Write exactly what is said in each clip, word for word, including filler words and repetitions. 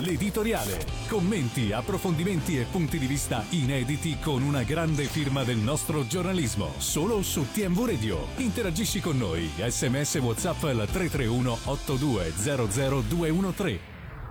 L'editoriale. Commenti, approfondimenti e punti di vista inediti con una grande firma del nostro giornalismo. Solo su T M V Radio. Interagisci con noi. Sms WhatsApp al tre tre uno otto due zero zero due uno tre.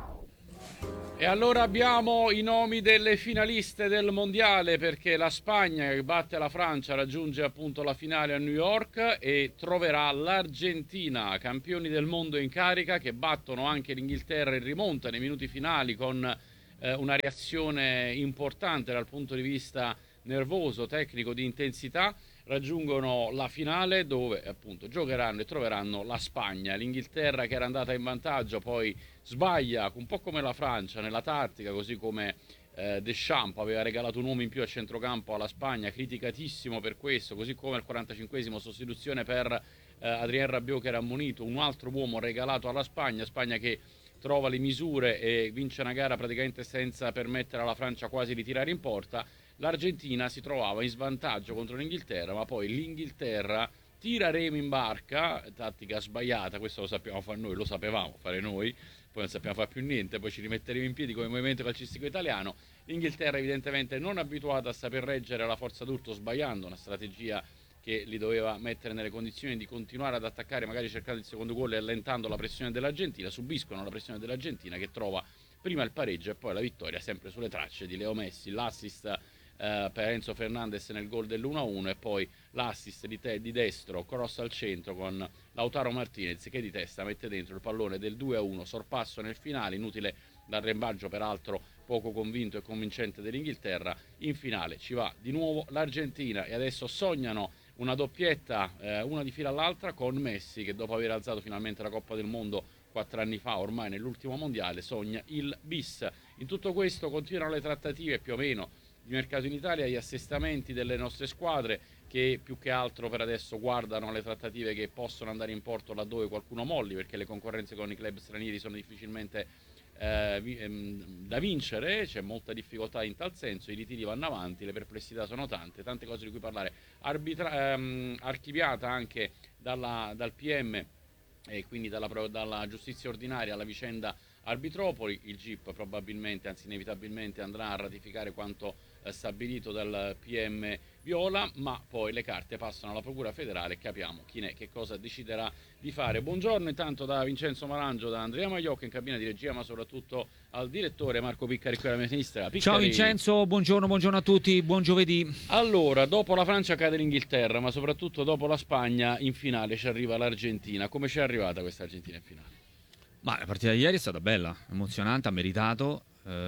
E allora abbiamo i nomi delle finaliste del mondiale, perché la Spagna, che batte la Francia, raggiunge appunto la finale a New York e troverà l'Argentina, campioni del mondo in carica, che battono anche l'Inghilterra in rimonta nei minuti finali con eh, una reazione importante dal punto di vista nervoso, tecnico, di intensità. Raggiungono la finale dove appunto giocheranno e troveranno la Spagna. L'Inghilterra, che era andata in vantaggio, poi sbaglia un po' come la Francia nella tattica, così come eh, Deschamps aveva regalato un uomo in più a centrocampo alla Spagna, criticatissimo per questo, così come al quarantacinquesimo sostituzione per eh, Adrien Rabiot, che era ammonito, un altro uomo regalato alla Spagna. Spagna che trova le misure e vince una gara praticamente senza permettere alla Francia quasi di tirare in porta. L'Argentina si trovava in svantaggio contro l'Inghilterra, ma poi l'Inghilterra tira remi in barca, tattica sbagliata, questo lo sappiamo fare noi, lo sapevamo fare noi, poi non sappiamo fare più niente, poi ci rimetteremo in piedi come movimento calcistico italiano. L'Inghilterra evidentemente non abituata a saper reggere la forza d'urto, sbagliando una strategia che li doveva mettere nelle condizioni di continuare ad attaccare, magari cercando il secondo gol e allentando la pressione dell'Argentina, subiscono la pressione dell'Argentina, che trova prima il pareggio e poi la vittoria, sempre sulle tracce di Leo Messi, l'assist Uh, per Enzo Fernandez nel gol dell'uno a uno e poi l'assist di, te, di destro, cross al centro con Lautaro Martinez, che di testa mette dentro il pallone del due a uno, sorpasso nel finale, inutile l'arrembaggio peraltro poco convinto e convincente dell'Inghilterra. In finale ci va di nuovo l'Argentina e adesso sognano una doppietta, eh, una di fila all'altra, con Messi, che dopo aver alzato finalmente la Coppa del Mondo quattro anni fa, ormai nell'ultimo mondiale, sogna il bis. In tutto questo continuano le trattative più o meno di mercato in Italia, gli assestamenti delle nostre squadre, che più che altro per adesso guardano le trattative che possono andare in porto laddove qualcuno molli, perché le concorrenze con i club stranieri sono difficilmente eh, ehm, da vincere, c'è molta difficoltà in tal senso, i litigi vanno avanti, le perplessità sono tante, tante cose di cui parlare. Arbitra- ehm, archiviata anche dalla, dal P M e quindi dalla, dalla giustizia ordinaria la vicenda Arbitropoli. Il G I P probabilmente, anzi inevitabilmente, andrà a ratificare quanto eh, stabilito dal P M Viola, ma poi le carte passano alla Procura federale e capiamo chi è, che cosa deciderà di fare. Buongiorno intanto da Vincenzo Marangio, da Andrea Maiocco in cabina di regia, ma soprattutto al direttore Marco Piccari qui alla mia sinistra. Piccari. Ciao Vincenzo, buongiorno, buongiorno a tutti, buon giovedì. Allora, dopo la Francia cade l'Inghilterra, ma soprattutto dopo la Spagna in finale ci arriva l'Argentina. Come ci è arrivata questa Argentina in finale? Ma la partita di ieri è stata bella, emozionante, ha meritato,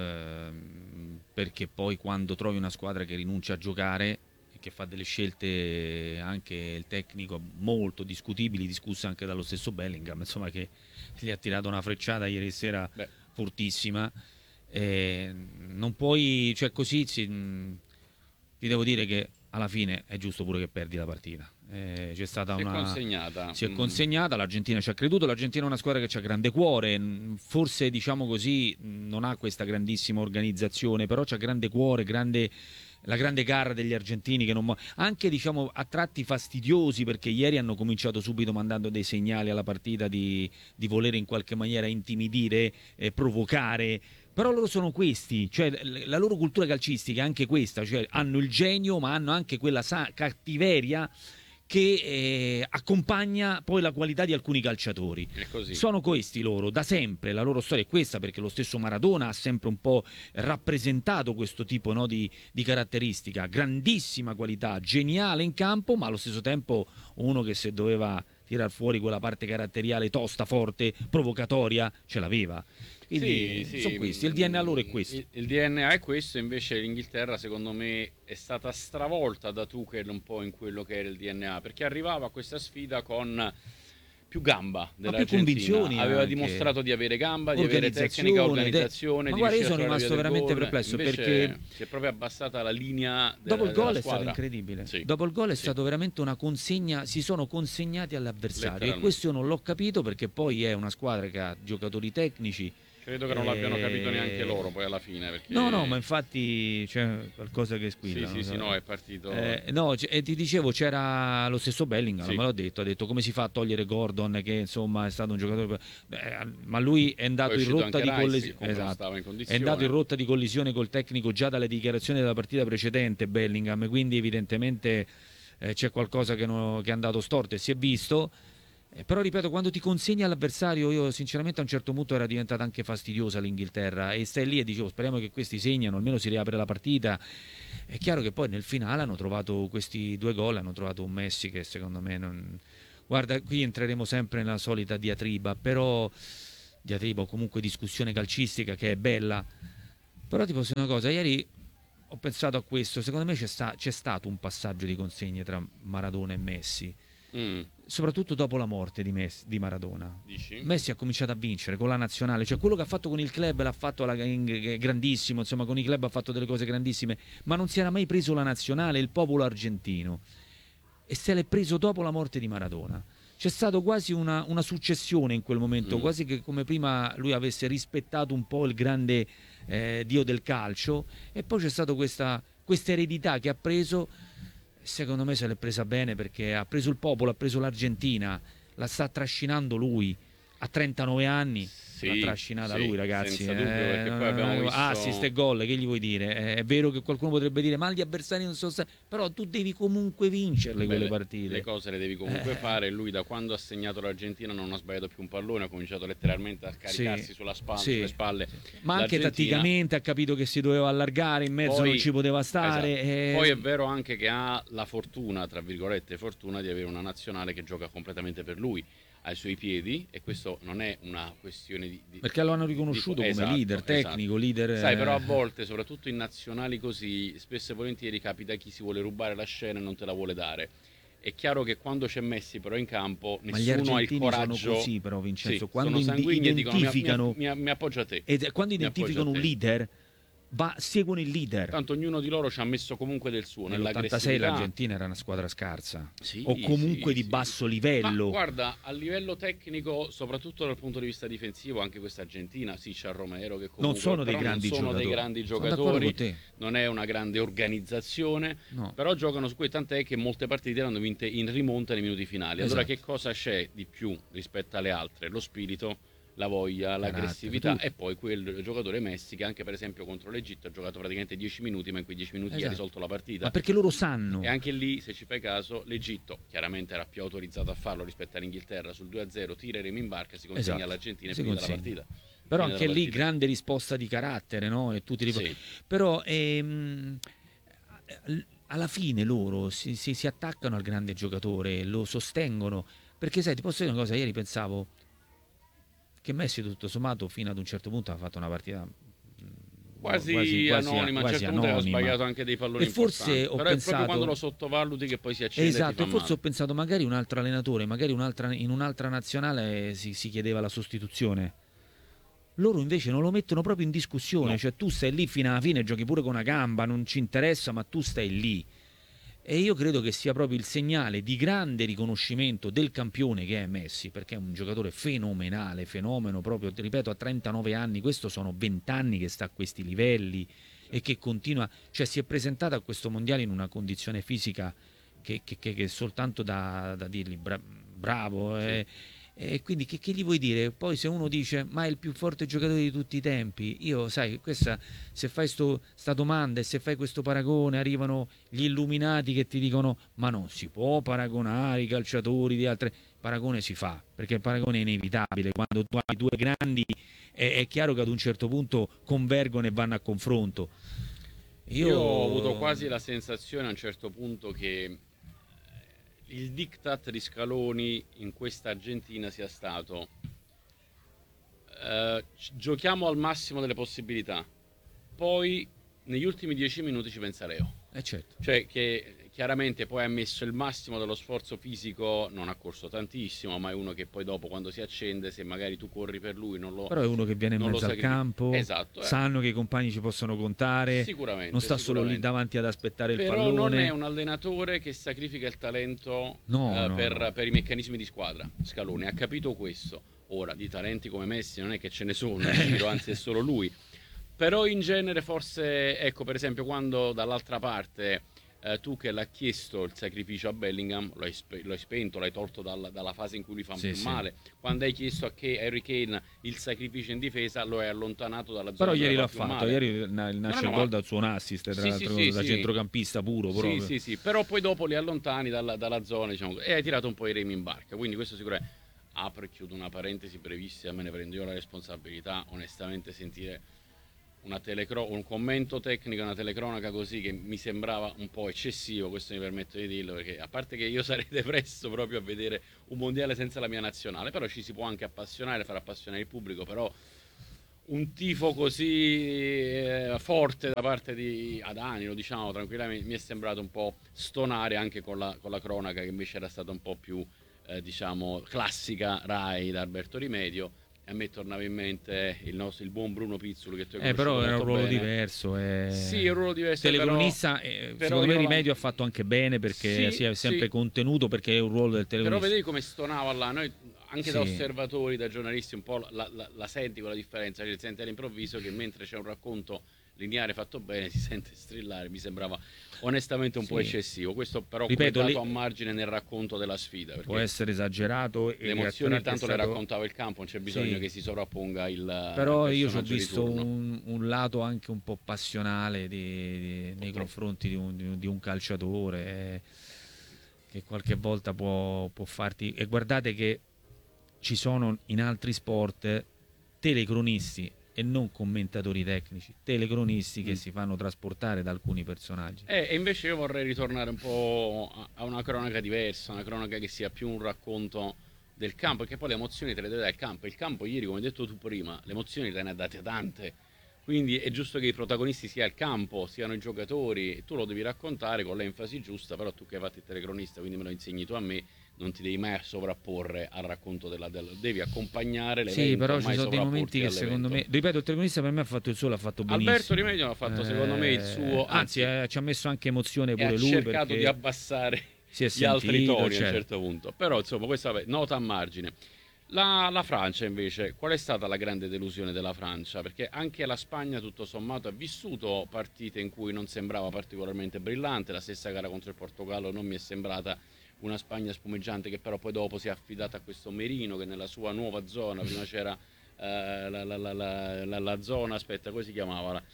ehm, perché poi quando trovi una squadra che rinuncia a giocare e che fa delle scelte, anche il tecnico, molto discutibili, discusse anche dallo stesso Bellingham, insomma, che gli ha tirato una frecciata ieri sera Beh. fortissima, eh, non puoi, cioè così, si, ti devo dire che alla fine è giusto pure che perdi la partita. Eh, c'è stata si una... è consegnata si è consegnata, l'Argentina ci ha creduto, l'Argentina è una squadra che ha grande cuore, forse diciamo così non ha questa grandissima organizzazione, però c'ha grande cuore, grande... la grande garra degli argentini, che non... anche diciamo a tratti fastidiosi, perché ieri hanno cominciato subito mandando dei segnali alla partita di, di volere in qualche maniera intimidire, eh, provocare. Però loro sono questi, cioè la loro cultura calcistica è anche questa, cioè hanno il genio ma hanno anche quella sa- cattiveria che eh, accompagna poi la qualità di alcuni calciatori. È così. Sono questi loro, da sempre, la loro storia è questa, perché lo stesso Maradona ha sempre un po' rappresentato questo tipo, no, di, di caratteristica, grandissima qualità, geniale in campo, ma allo stesso tempo uno che se doveva tirar fuori quella parte caratteriale tosta, forte, provocatoria, ce l'aveva. Quindi sì, sono sì, questi, il D N A loro è questo. Il, il D N A è questo, invece l'Inghilterra secondo me è stata stravolta da Tuchel un po' in quello che era il D N A, perché arrivava a questa sfida con più gamba dell'Argentina, più convinzioni, aveva anche dimostrato di avere gamba, di avere tecnica, organizzazione. Ma di guarda, io sono a rimasto veramente perplesso, perché si è proprio abbassata la linea della, dopo il gol della è squadra. stato incredibile. Sì. Dopo il gol è sì. stato veramente una consegna, si sono consegnati all'avversario, e questo io non l'ho capito, perché poi è una squadra che ha giocatori tecnici Credo che non e... l'abbiano capito neanche loro poi alla fine. Perché... No, no, ma infatti c'è qualcosa che squilla. Sì, sì, sì, no, è partito... Eh, no, e ti dicevo, c'era lo stesso Bellingham, sì. me l'ho detto, ha detto come si fa a togliere Gordon, che insomma è stato un giocatore... Eh, ma lui è andato in rotta di collisione. Esatto. È andato in rotta di collisione col tecnico già dalle dichiarazioni della partita precedente, Bellingham, quindi evidentemente eh, c'è qualcosa che, no, che è andato storto e si è visto. Eh, però ripeto, quando ti consegni all'avversario, io sinceramente a un certo punto era diventata anche fastidiosa l'Inghilterra e stai lì e dicevo speriamo che questi segnano, almeno si riapre la partita. È chiaro che poi nel finale hanno trovato questi due gol, hanno trovato un Messi che secondo me non... Guarda, qui entreremo sempre nella solita diatriba, però diatriba o comunque discussione calcistica che è bella. Però ti posso dire una cosa, ieri ho pensato a questo, secondo me c'è, sta, c'è stato un passaggio di consegne tra Maradona e Messi. Mm. Soprattutto dopo la morte di, Messi, di Maradona. Dici? Messi ha cominciato a vincere con la nazionale, cioè quello che ha fatto con il club l'ha fatto alla, in, grandissimo, insomma con i club ha fatto delle cose grandissime, ma non si era mai preso la nazionale, il popolo argentino, e se l'è preso dopo la morte di Maradona. C'è stata quasi una, una successione in quel momento, mm. quasi che come prima lui avesse rispettato un po' il grande eh, dio del calcio, e poi c'è stata questa, questa eredità che ha preso. Secondo me se l'è presa bene perché ha preso il popolo, ha preso l'Argentina, la sta trascinando lui a trentanove anni. Sì, l'ha trascinata sì, lui, ragazzi. Senza dubbio, eh, perché poi abbiamo visto... assist e gol, che gli vuoi dire? È vero che qualcuno potrebbe dire ma gli avversari non sono stati, però tu devi comunque vincerle. Beh, quelle partite. Le cose le devi comunque eh. fare. Lui da quando ha segnato l'Argentina non ha sbagliato più un pallone, ha cominciato letteralmente a caricarsi sì, sulla spalla, sì. sulle spalle. Ma anche tatticamente ha capito che si doveva allargare, in mezzo poi, non ci poteva stare. Esatto. E... Poi è vero anche che ha la fortuna, tra virgolette fortuna, di avere una nazionale che gioca completamente per lui, ai suoi piedi, e questo non è una questione di... di perché lo hanno riconosciuto di, come esatto, leader tecnico, esatto. leader... Sai, però a volte, soprattutto in nazionali così, spesso e volentieri capita chi si vuole rubare la scena e non te la vuole dare. È chiaro che quando c'è Messi però in campo, nessuno ha il coraggio... sono così però, Vincenzo, sì, quando identificano... Dicono, mi, mi, mi appoggio a te. Ed quando identificano un leader... Va, seguono il leader. Tanto ognuno di loro ci ha messo comunque del suo. Nell'ottantasei l'Argentina era una squadra scarsa, sì, o comunque sì, di sì. basso livello. Ma guarda, a livello tecnico, soprattutto dal punto di vista difensivo, anche questa Argentina, sì, c'ha Romero che comunque non sono dei grandi non sono giocatori, dei grandi giocatori, non è una grande organizzazione, no. Però giocano su cui, tant'è che molte partite le hanno vinte in rimonta nei minuti finali. Allora esatto. Che cosa c'è di più rispetto alle altre? Lo spirito, la voglia, l'aggressività, e poi quel giocatore Messi che anche per esempio contro l'Egitto ha giocato praticamente dieci minuti, ma in quei dieci minuti esatto. ha risolto la partita. Ma perché loro sanno. E anche lì, se ci fai caso, l'Egitto chiaramente era più autorizzato a farlo rispetto all'Inghilterra. Sul due a zero tira Remo in barca, si consegna esatto. all'Argentina e finita la partita. Però anche lì grande risposta di carattere, no? E tutti rip... sì. Però ehm, alla fine loro si, si, si attaccano al grande giocatore, lo sostengono, perché sai, ti posso dire una cosa, ieri pensavo che Messi tutto sommato fino ad un certo punto ha fatto una partita quasi, quasi, quasi anonima, a un certo punto ha sbagliato anche dei palloni e forse importanti. Ho però pensato... è proprio quando lo sottovaluti che poi si accende esatto, e ti fa forse male. Ho pensato magari un altro allenatore, magari un'altra, in un'altra nazionale si, si chiedeva la sostituzione. Loro invece non lo mettono proprio in discussione, no. Cioè tu stai lì fino alla fine, giochi pure con una gamba, non ci interessa, ma tu stai lì. E io credo che sia proprio il segnale di grande riconoscimento del campione che è Messi, perché è un giocatore fenomenale, fenomeno proprio, ripeto, a trentanove anni, questo sono venti anni che sta a questi livelli e che continua, cioè si è presentato a questo mondiale in una condizione fisica che, che, che, che soltanto da, da dirgli bra- bravo, sì. eh, e quindi che, che gli vuoi dire? Poi se uno dice ma è il più forte giocatore di tutti i tempi, io sai, questa, se fai sto, sta domanda e se fai questo paragone arrivano gli illuminati che ti dicono ma non si può paragonare i calciatori di altre. Paragone si fa, perché il paragone è inevitabile, quando tu hai due grandi è, è chiaro che ad un certo punto convergono e vanno a confronto. Io... io ho avuto quasi la sensazione a un certo punto che il diktat di Scaloni in questa Argentina sia stato eh, giochiamo al massimo delle possibilità, poi negli ultimi dieci minuti ci pensa Leo. Eh certo. Cioè che chiaramente poi ha messo il massimo dello sforzo fisico, non ha corso tantissimo, ma è uno che poi dopo quando si accende, se magari tu corri per lui non lo... Però è uno che viene in mezzo al campo, esatto, eh. sanno che i compagni ci possono contare, sicuramente, non sta sicuramente. solo lì davanti ad aspettare Però il pallone. non è un allenatore che sacrifica il talento no, eh, no, per, no. per i meccanismi di squadra. Scaloni ha capito questo. Ora, di talenti come Messi non è che ce ne sono in giro, anzi è solo lui. Però in genere forse, ecco, per esempio quando dall'altra parte eh, tu che l'ha chiesto il sacrificio a Bellingham, lo hai, spe- lo hai spento, l'hai tolto dalla, dalla fase in cui lui fa Sì, più sì. male. Quando hai chiesto a Ke- Harry Kane il sacrificio in difesa, lo hai allontanato dalla zona Però dove ieri fa l'ha più fatto, male. ieri na- nasce No, no, il no, gol ma- dal suo assist, tra Sì, sì, l'altro, sì, da sì. centrocampista puro Sì, proprio. sì, sì, però poi dopo li allontani dalla, dalla zona, diciamo, e hai tirato un po' i remi in barca, quindi questo sicuramente. Apro e chiudo una parentesi brevissima, me ne prendo io la responsabilità, onestamente sentire una telecro- un commento tecnico, una telecronaca così che mi sembrava un po' eccessivo, questo mi permetto di dirlo, perché a parte che io sarei depresso proprio a vedere un mondiale senza la mia nazionale, però ci si può anche appassionare, far appassionare il pubblico, però un tifo così eh, forte da parte di Adani, lo diciamo tranquillamente, mi è sembrato un po' stonare anche con la, con la cronaca che invece era stata un po' più eh, diciamo classica Rai da Alberto Rimedio. E a me tornava in mente il, nostro, il buon Bruno Pizzolo che tu hai Eh, conosciuto però era un molto ruolo bene. diverso. Eh... Sì, è un ruolo diverso, Telecronista, però, eh, però secondo me io la- Rimedio ha fatto anche bene perché Sì, si è sempre sì. contenuto perché è un ruolo del Però telecronista. vedevi come stonava là, noi anche da Sì. osservatori, da giornalisti, un po' la, la, la senti quella differenza, cioè senti all'improvviso che mentre c'è un racconto lineare fatto bene si sente strillare, mi sembrava onestamente un po' Sì. eccessivo, questo però Ripeto, come dato le- a margine nel racconto della sfida, Può perché essere esagerato e le emozioni a tratti è intanto le stato- raccontava il campo, non c'è bisogno Sì. che si sovrapponga il Però il io ci ho personaggio di visto turno. un, un lato anche un po' passionale di- di- nei confronti di un, di un- di un calciatore eh, che qualche volta può, può farti... E guardate che ci sono in altri sport telecronisti e non commentatori tecnici, telecronisti che Mm. si fanno trasportare da alcuni personaggi. Eh, e invece io vorrei ritornare un po' a- a una cronaca diversa, una cronaca che sia più un racconto del campo, perché poi le emozioni te le dai dal campo. Il campo ieri, come hai detto tu prima, le emozioni te ne ha date tante. Quindi è giusto che i protagonisti sia il campo, siano i giocatori, e tu lo devi raccontare con l'enfasi giusta, però tu che hai fatto il telecronista, quindi me lo insegni tu a me, non ti devi mai sovrapporre al racconto della, del, devi accompagnare l'evento. Sì, però ci mai sono dei momenti che sovrapporti secondo me, all'evento. ripeto, il telecronista per me ha fatto il suo, l'ha fatto benissimo. Alberto Rimedio ha fatto secondo me il suo, anzi, anzi, eh, ci ha messo anche emozione e pure ha lui cercato perché di abbassare si è gli altri sentito, toni a un certo. certo punto. Però insomma, questa vabbè, nota a margine. La, la Francia invece, qual è stata la grande delusione della Francia? Perché anche la Spagna tutto sommato ha vissuto partite in cui non sembrava particolarmente brillante, la stessa gara contro il Portogallo non mi è sembrata una Spagna spumeggiante, che però poi dopo si è affidata a questo Merino che nella sua nuova zona, prima c'era eh, la, la, la, la, la, la zona, aspetta, come si chiamava? La,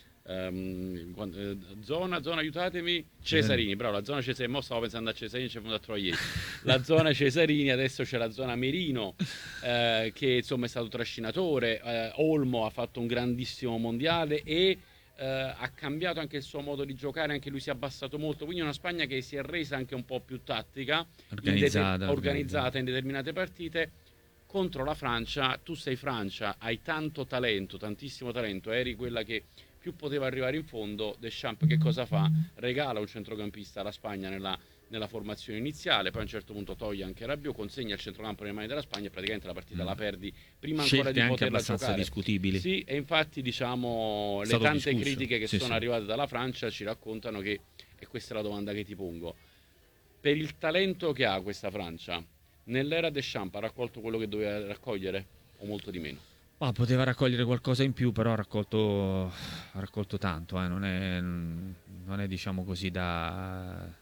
ehm, quando- eh, zona, zona, aiutatemi, Cesarini, bravo, la zona Cesarini, mo stavo pensando a Cesarini, ci è venuto a trovare ieri. La zona Cesarini, adesso c'è la zona Merino, eh, che insomma è stato trascinatore, eh, Olmo ha fatto un grandissimo mondiale e eh, ha cambiato anche il suo modo di giocare, anche lui si è abbassato molto, quindi una Spagna che si è resa anche un po' più tattica, in dete- Organizzata, organizzata in determinate partite. Contro la Francia, tu sei Francia, hai tanto talento, tantissimo talento, eri quella che più poteva arrivare in fondo. Deschamps che cosa fa? Regala un centrocampista alla Spagna nella, nella formazione iniziale, poi a un certo punto toglie anche Rabiot, consegna il centrocampo nelle mani della Spagna e praticamente la partita Mm. la perdi prima ancora Scelte di anche poterla abbastanza giocare. discutibili. Sì, e infatti diciamo le Stato tante discusso. critiche che Sì, sono sì. arrivate dalla Francia ci raccontano che, e questa è la domanda che ti pongo, per il talento che ha questa Francia, nell'era Deschamps ha raccolto quello che doveva raccogliere o molto di meno? Ma poteva raccogliere qualcosa in più, però ha raccolto, ha raccolto tanto, eh. non, è, non è diciamo così da,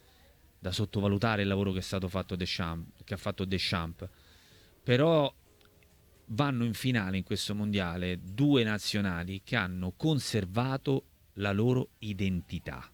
da sottovalutare il lavoro che è stato fatto Deschamps, che ha fatto Deschamps. Però vanno in finale in questo mondiale due nazionali che hanno conservato la loro identità.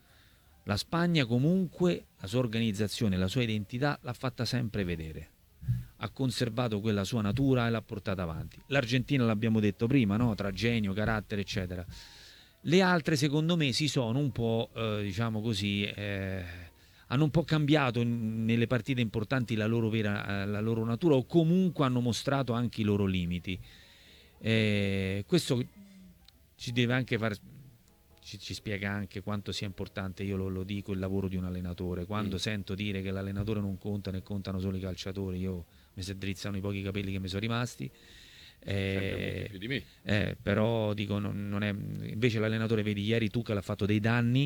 La Spagna comunque, la sua organizzazione, la sua identità l'ha fatta sempre vedere. Ha conservato quella sua natura e l'ha portata avanti. L'Argentina l'abbiamo detto prima, no? Tra genio, carattere, eccetera. Le altre, secondo me, si sono un po', eh, diciamo così, eh, hanno un po' cambiato in- nelle partite importanti la loro vera, eh, la loro natura, o comunque hanno mostrato anche i loro limiti. Eh, questo ci deve anche far ci, ci spiega anche quanto sia importante, io lo, lo dico, il lavoro di un allenatore. Quando Mm. sento dire che l'allenatore non conta ne contano solo i calciatori, io mi si drizzano i pochi capelli che mi sono rimasti. Sempre Eh, molti più di me. eh, però dico, non, non è... invece l'allenatore, vedi, ieri Tuchel ha fatto dei danni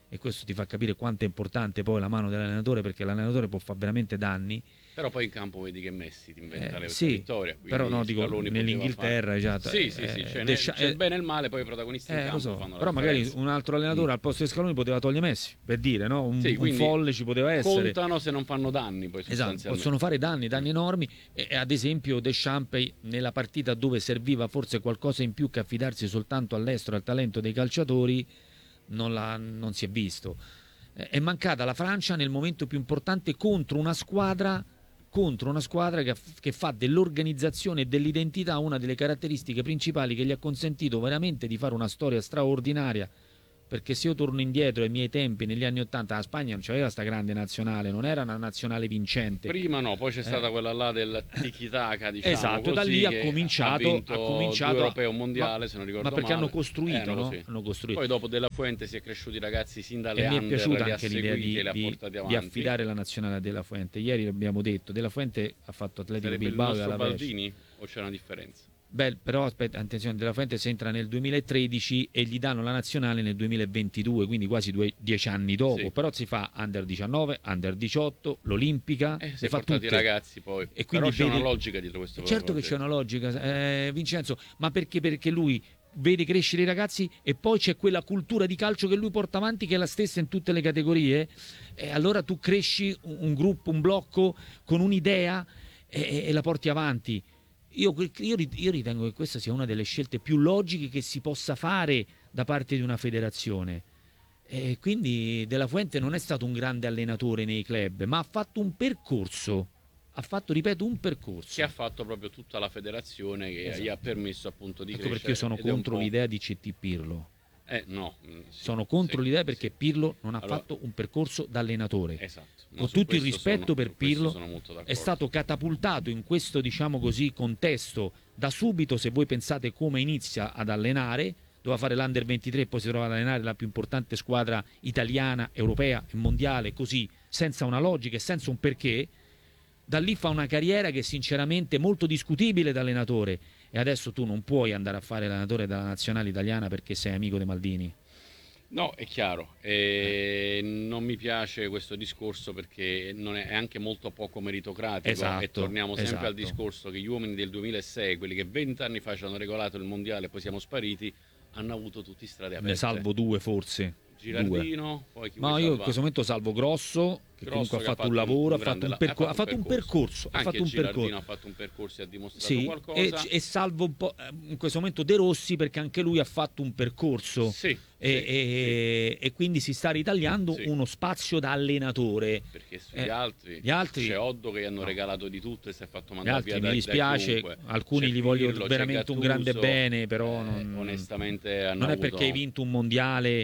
e questo ti fa capire quanto è importante poi la mano dell'allenatore, perché l'allenatore può fare veramente danni. Però poi in campo vedi che Messi ti inventa Eh, le sì, vittoria. però no, dico, Scaloni nell'Inghilterra poteva esatto, fare- Sì, sì, sì, eh, cioè, Desha- c'è il eh, bene e il male, poi i protagonisti in eh, lo campo so, fanno la però magari differenza. un altro allenatore Mm. al posto di Scaloni poteva togliere Messi, per dire, no? Un, Sì, un quindi folle ci poteva essere. Contano se non fanno danni, poi Esatto, sostanzialmente. possono fare danni, danni enormi, e, e ad esempio Deschamps nella partita dove serviva forse qualcosa in più che affidarsi soltanto all'estero, al talento dei calciatori, non, la, non si è visto. Eh, È mancata la Francia nel momento più importante contro una squadra contro una squadra che, che fa dell'organizzazione e dell'identità una delle caratteristiche principali che gli ha consentito veramente di fare una storia straordinaria. Perché se io torno indietro ai miei tempi, negli anni Ottanta, la Spagna non c'aveva sta grande nazionale, non era una nazionale vincente. Prima no, poi c'è stata Eh. quella là del tiki-taka, diciamo Esatto, da così, lì ha che cominciato, ha vinto ha cominciato due a- europeo mondiale, ma- se non ricordo ma perché male. hanno costruito, Eh, no? sì. Hanno costruito. Poi dopo Della Fuente si è cresciuti i ragazzi sin dalle E mi è under, piaciuta li ha anche l'idea seguiti di, e li ha di- portati di avanti. affidare la nazionale a Della Fuente. Ieri l'abbiamo detto, Della Fuente ha fatto Atletico Sarebbe il Bilbao e nostro Alavés. Baldini o c'è una differenza? Beh, però aspetta, attenzione, Della Fuente si entra nel duemilatredici e gli danno la nazionale nel duemilaventidue, quindi quasi due, dieci anni dopo. Sì. Però si fa under diciannove, under diciotto, l'Olimpica, Eh, si le è fa portati i tutte. ragazzi poi. E quindi Però c'è vede- una logica dietro questo Certo che c'è una logica, eh, Vincenzo, ma perché? Perché lui vede crescere i ragazzi e poi c'è quella cultura di calcio che lui porta avanti che è la stessa in tutte le categorie, e allora tu cresci un, un gruppo, un blocco con un'idea e, e la porti avanti. Io, io, io ritengo che questa sia una delle scelte più logiche che si possa fare da parte di una federazione. E quindi Della Fuente non è stato un grande allenatore nei club, ma ha fatto un percorso. Ha fatto, ripeto, un percorso. che ha fatto proprio tutta la federazione che Esatto. gli ha permesso appunto di Ecco crescere. perché io sono ed è un contro po'- l'idea di C T Pirlo. Eh no, mm, sì, Sono contro sì, l'idea perché sì. Pirlo non ha Allora- fatto un percorso da allenatore. Esatto. No, Con su tutto il questo rispetto sono- per su questo Pirlo, sono molto d'accordo. è stato catapultato in questo, diciamo così, contesto da subito. Se voi pensate come inizia ad allenare, doveva fare l'Under ventitré e poi si trova ad allenare la più importante squadra italiana, europea e mondiale, così, senza una logica e senza un perché. Da lì fa una carriera che sinceramente è molto discutibile da allenatore, e adesso tu non puoi andare a fare l'allenatore della nazionale italiana perché sei amico di Maldini. No, è chiaro, e non mi piace questo discorso perché non è, è anche molto poco meritocratico. Esatto, e torniamo sempre esatto. al discorso che gli uomini del duemilasei, quelli che vent'anni fa ci hanno regolato il mondiale e poi siamo spariti, hanno avuto tutti strade aperte. Ne salvo due forse. Girardino, poi chi Ma vuoi io in salvare? questo momento salvo Grosso, che Grosso comunque ha che fatto un lavoro, ha fatto un, grande- perco- ha ha fatto un percorso, ha Anche fatto un Girardino percorso. ha fatto un percorso e ha dimostrato Sì, e, qualcosa. e salvo un po' eh, in questo momento De Rossi perché anche lui ha fatto un percorso. Sì, E, sì, e- e quindi si sta ritagliando Sì. uno spazio da allenatore. sì, perché sugli Eh, altri, gli altri- c'è Oddo che gli hanno no. regalato di tutto e si è fatto Gli mandare altri via mi da, dispiace, da chiunque. alcuni C'è gli voglio Pirlo, c'è veramente un grande Gattuso, bene, però eh, non- onestamente hanno non è avuto- perché hai vinto un mondiale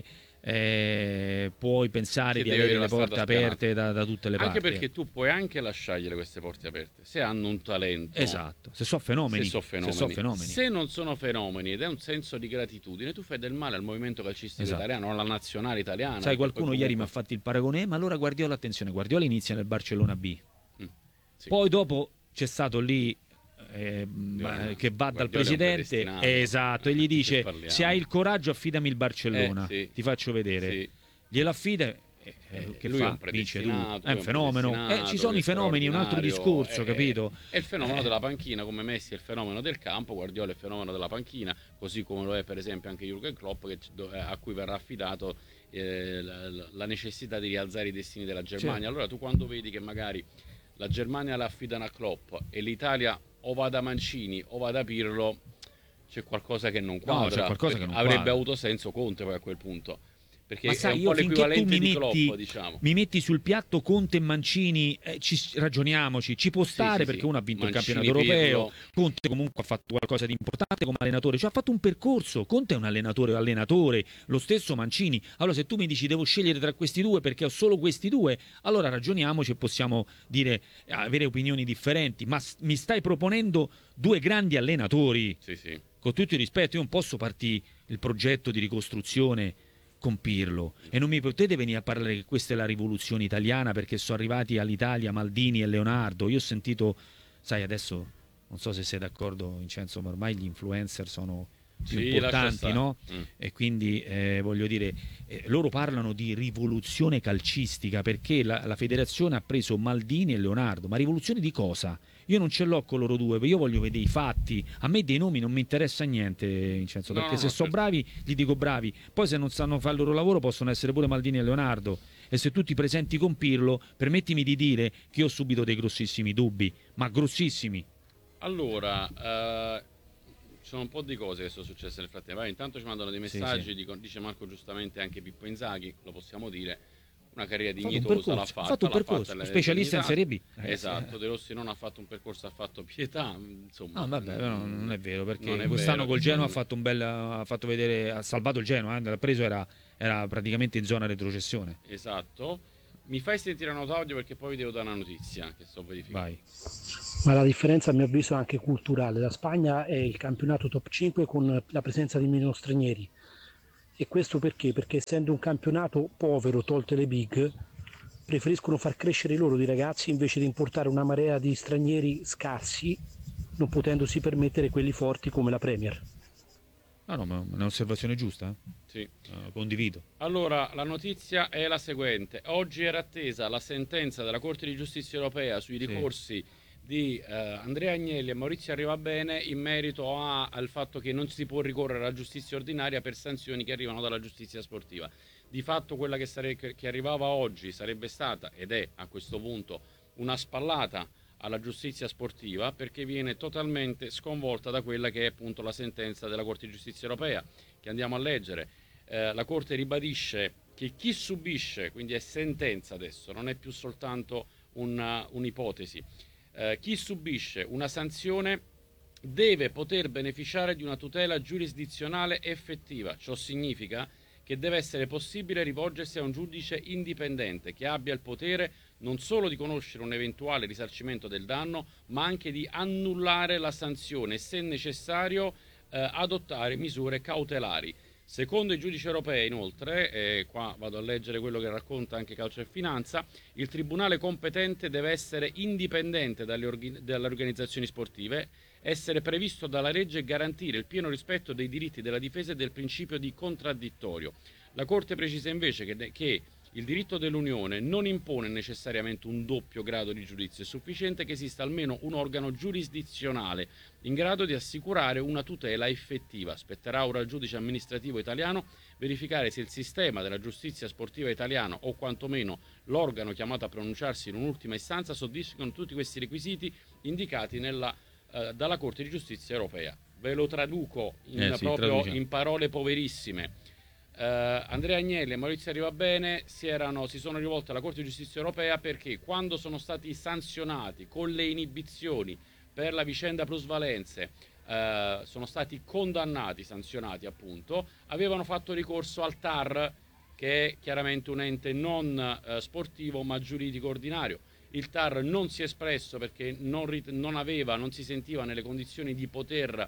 eh, puoi pensare Che di devi avere avere le la strada porte spianata. aperte da, da tutte le anche parti. perché tu puoi anche lasciargliele queste porte aperte se hanno un talento. Esatto, se so fenomeni. Se so fenomeni. Se so fenomeni. Se non sono fenomeni ed è un senso di gratitudine, tu fai del male al movimento calcistico Esatto. italiano, alla nazionale italiana. Sai, perché qualcuno poi ieri mi ha comunque- fatto il paragone, "Eh, ma allora Guardiola, attenzione, Guardiola inizia nel Barcellona B. Mm, sì. Poi dopo c'è stato lì eh, ma- che va dal Guardiola è un presidente, predestinato. esatto, e gli Che dice parliamo. se hai il coraggio affidami il Barcellona, Eh, sì. ti faccio vedere. Sì. Glielo affida, eh, eh, che Lui è fa? un Vince tu. predestinato, È un fenomeno. Eh, ci sono i fenomeni, un altro discorso, è, capito? È il fenomeno Eh. della panchina, come Messi è il fenomeno del campo, Guardiola è il fenomeno della panchina, così come lo è per esempio anche Jürgen Klopp, che, a cui verrà affidato eh, la, la necessità di rialzare i destini della Germania. Certo. Allora tu quando vedi che magari la Germania la affidano a Klopp e l'Italia o va da Mancini o va da Pirlo, c'è qualcosa che non quadra. c'è qualcosa che perché non avrebbe quadra. avuto senso Conte poi a quel punto. Perché Ma è sai, un io po' finché tu l'equivalente mi di metti, Klopp, diciamo. mi metti sul piatto Conte e Mancini, eh, ci, ragioniamoci, ci può stare sì, perché sì. uno ha vinto Mancini, il campionato europeo, Pirlo. Conte comunque ha fatto qualcosa di importante come allenatore, cioè ha fatto un percorso. Conte è un allenatore allenatore, lo stesso Mancini. Allora se tu mi dici devo scegliere tra questi due perché ho solo questi due, allora ragioniamoci e possiamo dire avere opinioni differenti, ma s- mi stai proponendo due grandi allenatori. Sì, sì. Con tutto il rispetto, io non posso farti il progetto di ricostruzione con Pirlo e non mi potete venire a parlare che questa è la rivoluzione italiana perché sono arrivati all'Italia Maldini e Leonardo. Io ho sentito, sai, adesso non so se sei d'accordo Vincenzo, ma ormai gli influencer sono più Sì, importanti, no? Mm. E quindi eh, voglio dire, eh, loro parlano di rivoluzione calcistica perché la, la federazione ha preso Maldini e Leonardo, ma rivoluzione di cosa? Io non ce l'ho con loro due, io voglio vedere i fatti. A me dei nomi non mi interessa niente, Vincenzo, No, perché no, se no, sono certo. bravi gli dico bravi, poi se non sanno fare il loro lavoro possono essere pure Maldini e Leonardo. E se tu ti presenti con Pirlo, permettimi di dire che io ho subito dei grossissimi dubbi, ma grossissimi. Allora, eh, ci sono un po' di cose che sono successe nel frattempo. Vai, intanto ci mandano dei Sì, messaggi, sì. dico- dice Marco giustamente anche Pippo Inzaghi, lo possiamo dire, una carriera Ha fatto un dignitosa l'ha percorso, ha fatta, fatto un l'ha percorso, fatta, l'ha specialista in dignità. Serie B. Ragazzi, Esatto, eh. De Rossi non ha fatto un percorso, ha fatto pietà, insomma. No, vabbè, però non è vero, perché non è quest'anno vero, col Genoa ha non- fatto un bel, ha fatto vedere, ha salvato il Genoa, eh, l'ha preso, era, era praticamente in zona retrocessione. Esatto. Mi fai sentire una nota audio perché poi vi devo dare una notizia che sto verificando. Vai. Ma la differenza a mio avviso è anche culturale. La Spagna è il campionato top cinque con la presenza di meno stranieri. E questo perché? Perché essendo un campionato povero, tolte le big, preferiscono far crescere i loro di ragazzi invece di importare una marea di stranieri scarsi, non potendosi permettere quelli forti come la Premier. No, no, ma è un'osservazione giusta, eh? Sì. Eh, condivido. Allora, la notizia è la seguente. Oggi era attesa la sentenza della Corte di Giustizia Europea sui Sì. ricorsi di eh, Andrea Agnelli e Maurizio Arrivabene in merito a- al fatto che non si può ricorrere alla giustizia ordinaria per sanzioni che arrivano dalla giustizia sportiva. Di fatto quella che, sare- che arrivava oggi sarebbe stata, ed è a questo punto, una spallata alla giustizia sportiva perché viene totalmente sconvolta da quella che è appunto la sentenza della Corte di Giustizia Europea, che andiamo a leggere. Eh, la Corte ribadisce che chi subisce, quindi è sentenza adesso, non è più soltanto una- un'ipotesi, eh, chi subisce una sanzione deve poter beneficiare di una tutela giurisdizionale effettiva. Ciò significa che deve essere possibile rivolgersi a un giudice indipendente che abbia il potere non solo di conoscere un eventuale risarcimento del danno, ma anche di annullare la sanzione e, se necessario, eh, adottare misure cautelari. Secondo i giudici europei, inoltre, e qua vado a leggere quello che racconta anche Calcio e Finanza, il tribunale competente deve essere indipendente dalle, orga- dalle organizzazioni sportive, essere previsto dalla legge e garantire il pieno rispetto dei diritti della difesa e del principio di contraddittorio. La Corte precisa invece che, de- che il diritto dell'Unione non impone necessariamente un doppio grado di giudizio, è sufficiente che esista almeno un organo giurisdizionale in grado di assicurare una tutela effettiva. Spetterà ora al giudice amministrativo italiano verificare se il sistema della giustizia sportiva italiano o quantomeno l'organo chiamato a pronunciarsi in un'ultima istanza soddisfano tutti questi requisiti indicati nella, eh, dalla Corte di Giustizia Europea. Ve lo traduco in, Eh sì, proprio traduciamo. in parole poverissime. Uh, Andrea Agnelli e Maurizio Arrivabene si, erano, si sono rivolti alla Corte di Giustizia Europea perché quando sono stati sanzionati con le inibizioni per la vicenda plusvalenze, uh, sono stati condannati, sanzionati appunto, avevano fatto ricorso al T A R, che è chiaramente un ente non uh, sportivo ma giuridico ordinario. Il T A R non si è espresso perché non, rit- non aveva, non si sentiva nelle condizioni di poter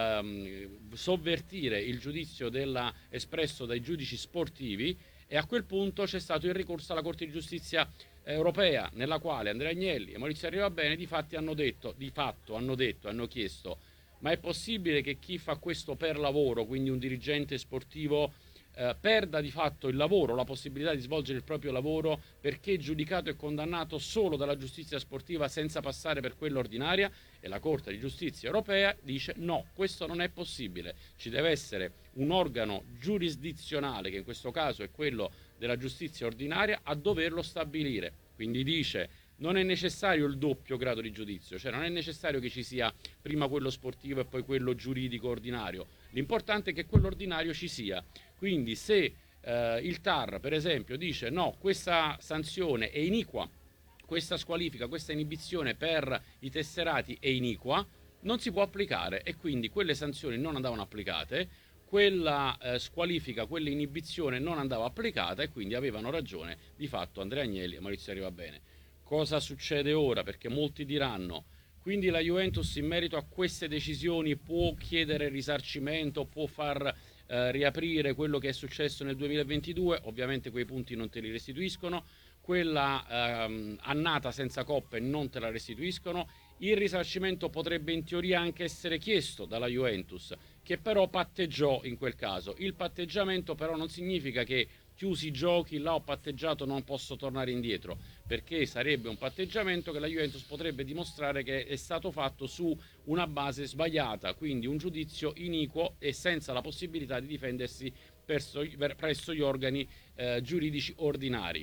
ehm, sovvertire il giudizio della, espresso dai giudici sportivi, e a quel punto c'è stato il ricorso alla Corte di Giustizia Europea, nella quale Andrea Agnelli e Maurizio Arrivabene di fatti hanno detto, di fatto hanno detto, hanno chiesto: ma è possibile che chi fa questo per lavoro, quindi un dirigente sportivo, Eh, perda di fatto il lavoro, la possibilità di svolgere il proprio lavoro perché giudicato e condannato solo dalla giustizia sportiva senza passare per quella ordinaria? E la Corte di Giustizia Europea dice no, questo non è possibile, ci deve essere un organo giurisdizionale, che in questo caso è quello della giustizia ordinaria, a doverlo stabilire. Quindi dice: non è necessario il doppio grado di giudizio, cioè non è necessario che ci sia prima quello sportivo e poi quello giuridico ordinario, l'importante è che quello ordinario ci sia. Quindi se eh, il T A R per esempio dice no, questa sanzione è iniqua, questa squalifica, questa inibizione per i tesserati è iniqua, non si può applicare, e quindi quelle sanzioni non andavano applicate, quella eh, squalifica, quella inibizione non andava applicata, e quindi avevano ragione di fatto Andrea Agnelli e Maurizio Arrivabene. Cosa succede ora? Perché molti diranno: quindi la Juventus in merito a queste decisioni può chiedere risarcimento, può far eh, riaprire quello che è successo nel duemilaventidue? Ovviamente quei punti non te li restituiscono, quella ehm, annata senza coppe non te la restituiscono. Il risarcimento potrebbe in teoria anche essere chiesto dalla Juventus, che però patteggiò in quel caso. Il patteggiamento però non significa che chiusi i giochi, là ho patteggiato, non posso tornare indietro, perché sarebbe un patteggiamento che la Juventus potrebbe dimostrare che è stato fatto su una base sbagliata, quindi un giudizio iniquo e senza la possibilità di difendersi presso, presso gli organi eh, giuridici ordinari.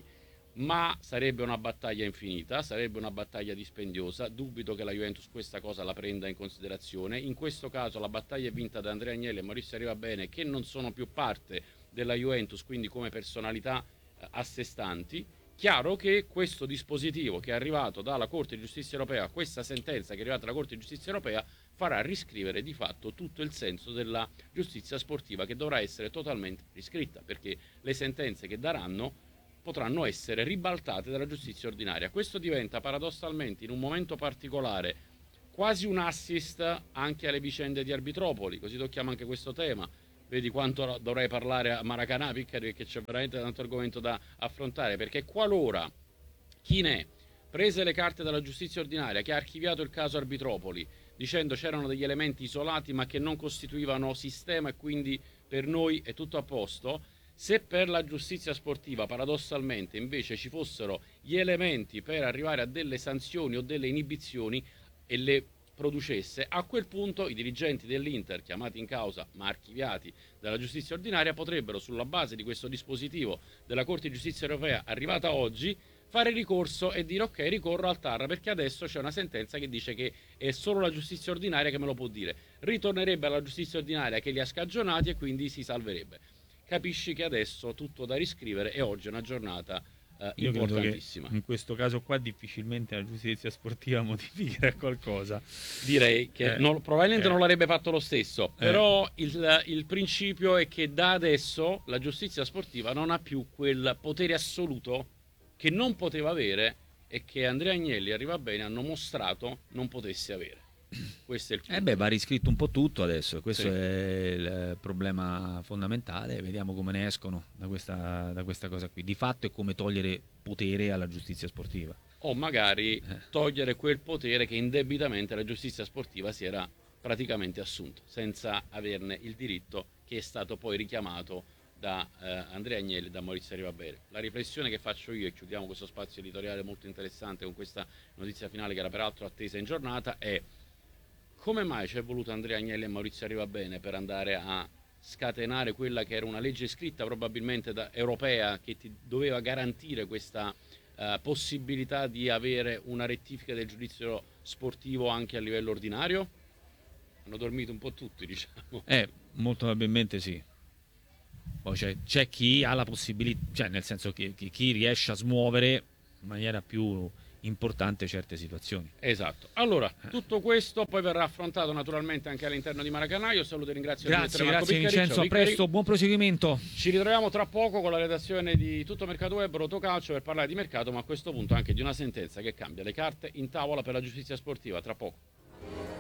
Ma sarebbe una battaglia infinita, sarebbe una battaglia dispendiosa, dubito che la Juventus questa cosa la prenda in considerazione. In questo caso la battaglia è vinta da Andrea Agnelli e Maurizio Arrivabene, che non sono più parte della Juventus, quindi come personalità eh, a sé stanti. Chiaro che questo dispositivo che è arrivato dalla Corte di Giustizia Europea, questa sentenza che è arrivata dalla Corte di Giustizia Europea, farà riscrivere di fatto tutto il senso della giustizia sportiva, che dovrà essere totalmente riscritta, perché le sentenze che daranno potranno essere ribaltate dalla giustizia ordinaria. Questo diventa paradossalmente, in un momento particolare, quasi un assist anche alle vicende di Arbitropoli, così tocchiamo anche questo tema. Vedi quanto dovrei parlare a Maracanã, Piccari, perché c'è veramente tanto argomento da affrontare, perché qualora Chinè, prese le carte dalla giustizia ordinaria, che ha archiviato il caso Arbitropoli, dicendo c'erano degli elementi isolati ma che non costituivano sistema e quindi per noi è tutto a posto, se per la giustizia sportiva paradossalmente invece ci fossero gli elementi per arrivare a delle sanzioni o delle inibizioni e le producesse, a quel punto i dirigenti dell'Inter, chiamati in causa ma archiviati dalla giustizia ordinaria, potrebbero, sulla base di questo dispositivo della Corte di Giustizia Europea arrivata oggi, fare ricorso e dire ok, ricorro al T A R perché adesso c'è una sentenza che dice che è solo la giustizia ordinaria che me lo può dire. Ritornerebbe alla giustizia ordinaria che li ha scagionati e quindi si salverebbe. Capisci che adesso tutto da riscrivere e oggi è una giornata Uh, Io credo che importantissima. In questo caso qua difficilmente la giustizia sportiva modificherà qualcosa. Direi che eh, non, probabilmente eh, non l'avrebbe fatto lo stesso, eh. però il, il principio è che da adesso la giustizia sportiva non ha più quel potere assoluto che non poteva avere e che Andrea Agnelli e Arrivabene hanno mostrato non potesse avere. Questo è il punto. Eh beh, va riscritto un po' tutto adesso, questo Sì. è il problema fondamentale, vediamo come ne escono da questa, da questa cosa qui. Di fatto è come togliere potere alla giustizia sportiva. O magari Eh. togliere quel potere che indebitamente la giustizia sportiva si era praticamente assunto, senza averne il diritto, che è stato poi richiamato da eh, Andrea Agnelli e da Maurizio Arrivabene. La riflessione che faccio io, e chiudiamo questo spazio editoriale molto interessante con questa notizia finale che era peraltro attesa in giornata, è: come mai ci è voluto Andrea Agnelli e Maurizio Arrivabene per andare a scatenare quella che era una legge scritta probabilmente da, europea, che ti doveva garantire questa uh, possibilità di avere una rettifica del giudizio sportivo anche a livello ordinario? Hanno dormito un po' tutti, diciamo. Eh, molto probabilmente sì. Poi c'è, c'è chi ha la possibilità, cioè nel senso che, che chi riesce a smuovere in maniera più importante certe situazioni. Esatto. Allora, tutto questo poi verrà affrontato naturalmente anche all'interno di Maracanã. Io saluto e ringrazio il Grazie, direttore Marco grazie Piccari. Vincenzo, Ciao, a Piccari. presto, buon proseguimento. Ci ritroviamo tra poco con la redazione di Tutto Mercato Web, Rotocalcio, per parlare di mercato, ma a questo punto anche di una sentenza che cambia le carte in tavola per la giustizia sportiva. Tra poco.